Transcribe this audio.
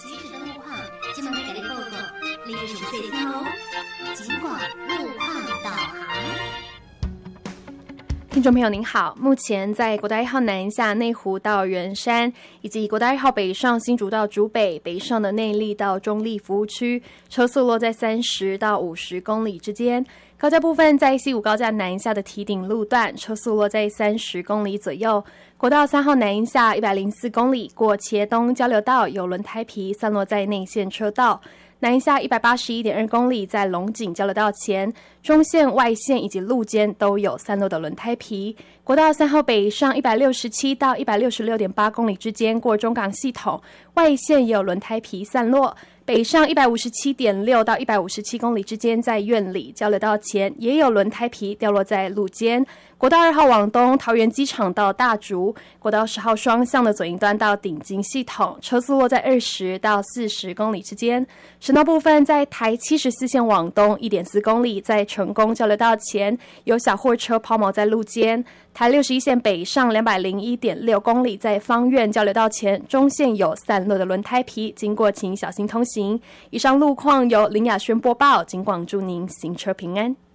即时的路况，今晚给你报告，你有什么细听哦？尽管路况导航。 听众朋友您好，目前在国道1号南下内湖到圆山，以及国道2号北上新竹到竹北，北上的内壢到中壢服务区，车速落在30到50公里之间。高架部分在西武高架南下的堤顶路段，车速落在30公里左右。国道3号南下104公里，过茄东交流道有轮胎皮散落在内线车道。南下181.2公里，在龙井交流道前、中线、外线以及路肩都有散落的轮胎皮。国道3号北上167到166.8公里之间，过中港系统，外线也有轮胎皮散落。北上157.6到157公里之间，在苑里交流道前也有轮胎皮掉落在路肩。国道2号往东，桃园机场到大竹，国道10号双向的左营端到顶金系统，车速落在20到40公里之间。省道部分在台74线往东1.4公里，在成功交流道前有小货车抛锚在路肩。台61线北上201.6公里，在芳苑交流道前，中线有散落的轮胎皮，经过请小心通行。以上路况由林雅轩播报，警广祝您行车平安。